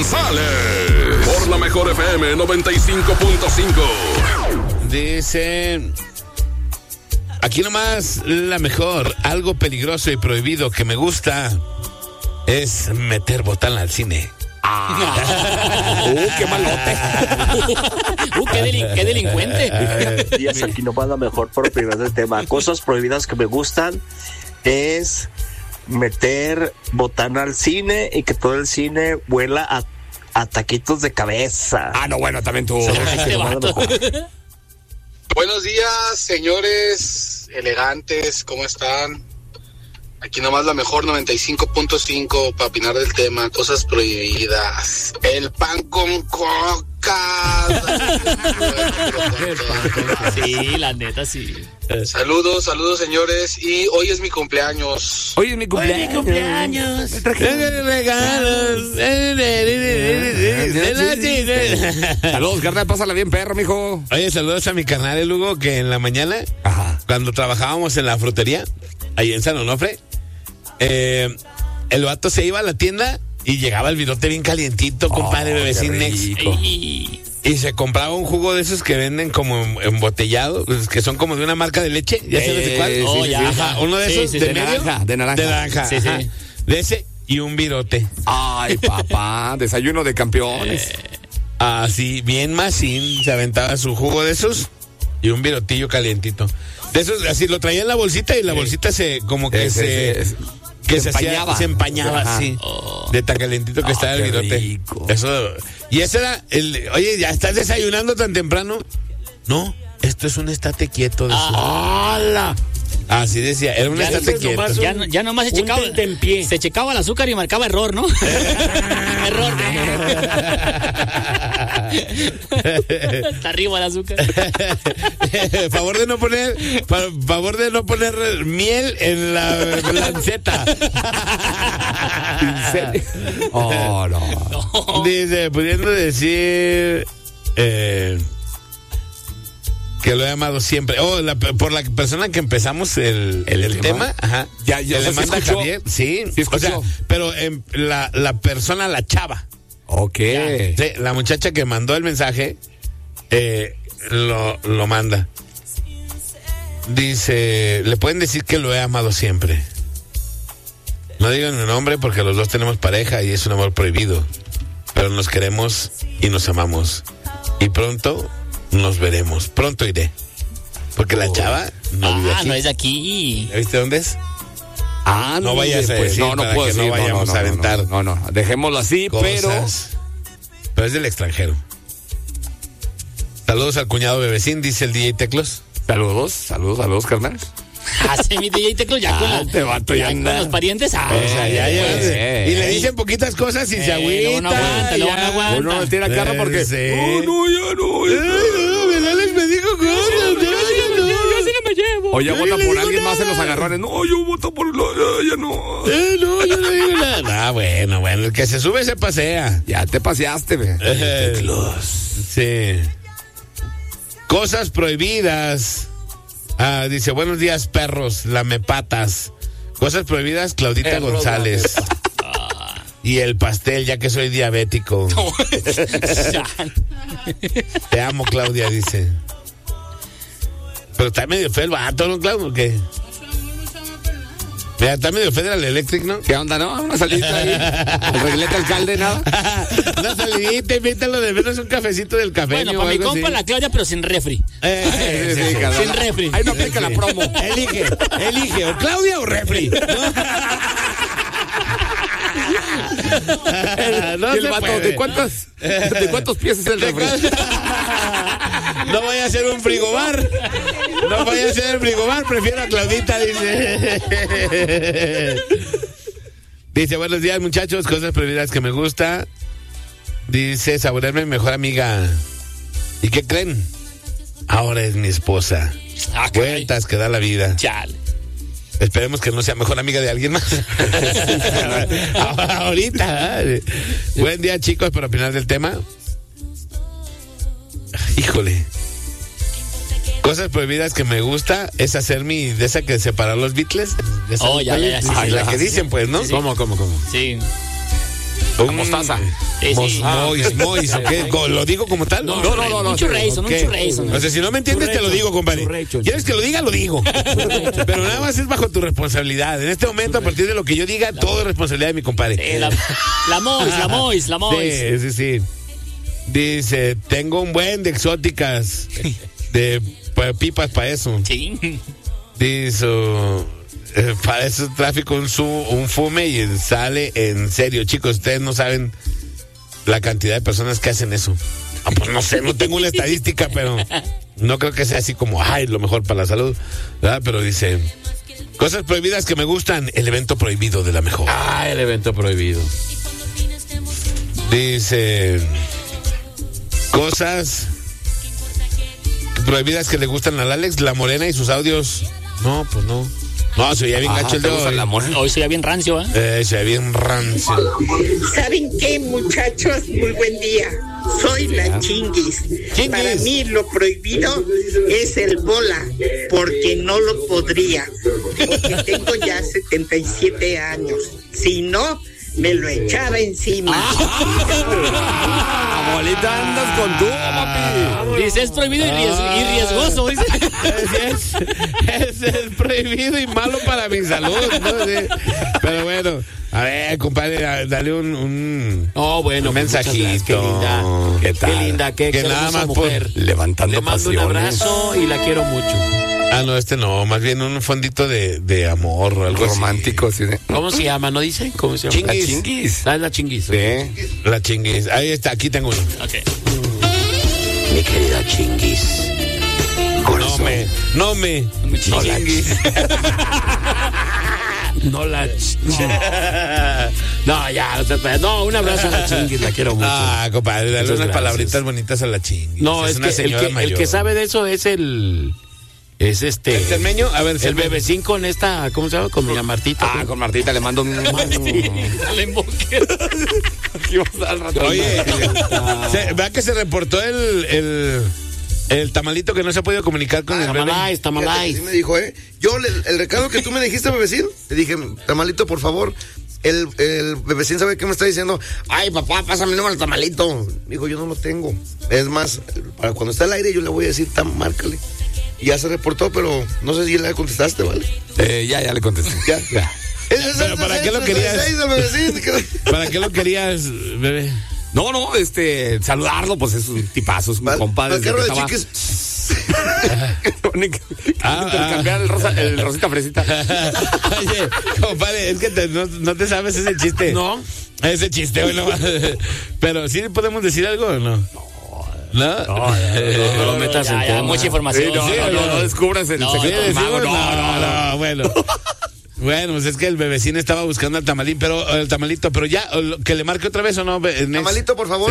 González. Por la mejor FM 95.5. Dice... Aquí nomás la mejor, algo peligroso y prohibido que me gusta es meter botana al cine. ¡Qué malote! ¡Qué delincuente! Días, aquí nomás la mejor propiedad del tema. Cosas prohibidas que me gustan es meter botana al cine y que todo el cine huela a taquitos de cabeza. No, bueno, también tú. Buenos días, señores elegantes, ¿cómo están? Aquí nomás la mejor 95.5 para opinar del tema, cosas prohibidas. El pan con coca. Sí, la neta, sí. Saludos, señores. Y hoy es mi cumpleaños. Hoy es mi cumpleaños. Me traje regalos. Saludos, carnal, pásala bien, perro, mijo. Oye, saludos a mi carnal, el Hugo, que en la mañana, cuando trabajábamos en la frutería, ahí en San Onofre, el vato se iba a la tienda y llegaba el virote bien calientito, compadre, bebecín Nex. Y se compraba un jugo de esos que venden como embotellado, que son como de una marca de leche. ¿Ya sabes de cuál? Uno de esos de medio. De naranja. Sí. De ese y un virote. Ay, papá, desayuno de campeones. Así, bien masín, se aventaba su jugo de esos y un virotillo calientito. De esos, así lo traía en la bolsita y la bolsita se se empañaba así, de tan calentito que estaba el virote. Rico. Y ese era oye, ¿ya estás desayunando tan temprano? No, esto es un estate quieto de ¡Hala! Así decía, era un estate quieto. Ya nomás se checaba el azúcar y marcaba error, ¿no? Error. Está arriba el azúcar. Favor de no poner miel en la lanceta. ¿En serio? No. Dice, pudiendo decir que lo he amado siempre. Por la persona que empezamos el tema. Ajá. Ya le manda a Javier. Sí, o sea, pero la persona, la chava. Ok. Sí, la muchacha que mandó el mensaje lo manda. Dice, le pueden decir que lo he amado siempre. No digan el nombre porque los dos tenemos pareja y es un amor prohibido. Pero nos queremos y nos amamos. Y pronto nos veremos. Pronto iré. Porque la chava no vive aquí. No es de aquí. ¿Ya viste dónde es? No vayas a decir no puedo que decir, no vayamos a aventar. No, dejémoslo así, cosas, pero es del extranjero. Saludos al cuñado bebecín, dice el DJ Teclos. Saludos, carnal. Hace mi DJ Teclos ya con con los parientes. Y le dicen poquitas cosas y se agüita. No aguanta. Uno no tira carro porque... Ya no, Alex me dijo cosas. O ya vota por alguien más en los agarrones. No, yo voto por... ya no. No, yo no digo nada. Bueno, el que se sube se pasea. Ya te paseaste, Teclos. Sí. Cosas prohibidas. Dice, buenos días, perros, lamepatas. Cosas prohibidas, Claudita González. Y el pastel, ya que soy diabético. Te amo, Claudia, dice. Pero está medio feo el vato, ¿no, Claudio? ¿O qué? Mira, está medio Federal Electric, ¿no? ¿Qué onda, no? Una salidita ahí. El reglete alcalde, nada. Una salidita, invítalo de menos un cafecito del café. Bueno, para mi compa la Claudia, pero sin refri. Sin refri. Ahí no aplica la promo. Elige, o Claudia o refri. No el vato, ¿de cuántos pies es el refri? No vaya a ser un frigobar. Prefiero a Claudita, dice. Dice, buenos días, muchachos, cosas prohibidas que me gusta. Dice, saborearme mi mejor amiga. ¿Y qué creen? Ahora es mi esposa. Vueltas que da la vida. Chale. Esperemos que no sea mejor amiga de alguien más. Ahorita. Buen día, chicos, para opinar del tema. Híjole. Cosas prohibidas que me gusta es hacer de esa que separar los Beatles. Ya. La que dicen, pues, ¿no? Sí. ¿Cómo? Sí. mostaza. Mois, ¿o qué? ¿Lo digo como tal? No. Un churraizo. O sea, si no me entiendes, te lo digo, compadre. ¿Quieres que lo diga? Lo digo. Pero nada más es bajo tu responsabilidad. En este momento, a partir de lo que yo diga, todo es responsabilidad de mi compadre. La Mois. Sí. Dice, tengo un buen de exóticas, de pipas para eso. Sí. Dice, para eso tráfico un fume y sale en serio. Chicos, ustedes no saben la cantidad de personas que hacen eso. Pues no sé, no tengo una estadística, pero no creo que sea así como, lo mejor para la salud, ¿verdad? Pero dice, cosas prohibidas que me gustan, el evento prohibido de la mejor. El evento prohibido. Dice, cosas prohibidas que le gustan al Alex, la morena y sus audios. No, pues no. No, se veía bien gacho el de hoy. Hoy se veía bien rancio, se veía bien rancio. ¿Saben qué, muchachos? Muy buen día. Soy la Chinguis. Para mí lo prohibido es el bola, porque no lo podría. Porque tengo ya 77 años. Si no, me lo echaba encima. Abuelita, andas con tú, papi. Dice, es prohibido y riesgoso. Dice. Es prohibido y malo para mi salud, ¿no? Sí. Pero bueno, a ver, compadre, dale un mensajito. Qué linda. ¿Qué tal? Qué linda, que nada más mujer. Levantando pasiones. Le mando un abrazo y la quiero mucho. No, más bien un fondito de amor o algo romántico. Así. Sí. ¿Cómo se llama? ¿No dice? ¿Cómo se llama? Chinguis. La Chinguis. Sí. La Chinguis. Ahí está, aquí tengo uno. Ok. Mi querida Chinguis. No me Chinguis. No la No, ya, no, un abrazo a la Chinguis, la quiero mucho. Compadre, dale unas palabritas gracias. Bonitas a la Chinguis. No, es una que señora mayor. El que sabe de eso es ¿El cermeño? A ver, el bebecín con esta, ¿cómo se llama? Con doña Martita. Con Martita le mando un Le emboqué. Aquí vamos al rato. Oye, vea que se reportó el tamalito que no se ha podido comunicar con el bebé. Tamalais. Sí me dijo, yo el recado que tú me dijiste, bebecín, le dije, tamalito, por favor. El bebecín sabe qué me está diciendo. Ay, papá, pásame el número del tamalito. Dijo, yo no lo tengo. Es más, para cuando esté al aire yo le voy a decir, márcale. Y ya se reportó, pero no sé si le contestaste, ¿vale? Ya le contesté. Ya. Pero ¿para qué lo querías? ¿Para qué lo querías, bebé? No, saludarlo, pues es un tipazo, es un compadre. Intercambiar el rosita fresita. Oye, compadre, es que no te sabes ese chiste. No. Ese chiste, bueno. Pero ¿sí podemos decir algo o no? No lo metas en tema. Mucha información. No descubras el secreto del mago. No, bueno. Bueno, pues es que el bebecín estaba buscando al tamalito, pero ya, que le marque otra vez o no. Tamalito, por favor.